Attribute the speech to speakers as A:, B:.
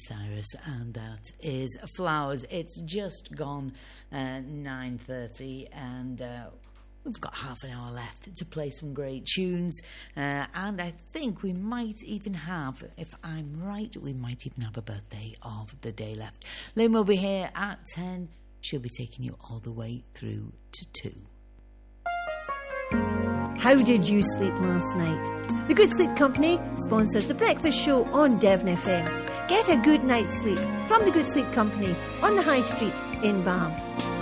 A: Cyrus, and that is Flowers. It's just gone 9:30, and we've got half an hour left to play some great tunes, and I think we might even have, if I'm right, we might even have a birthday of the day left. Lynn will be here at 10. She'll be taking you all the way through to 2.
B: How did you sleep last night? The Good Sleep Company sponsors the breakfast show on Devon FM. Get a good night's sleep from the Good Sleep Company on the High Street in Bath.